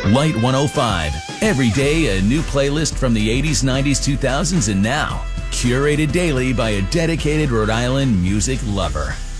Light 105. Every day, a new playlist from the 80s, 90s, 2000s, and now. Curated daily by a dedicated Rhode Island music lover.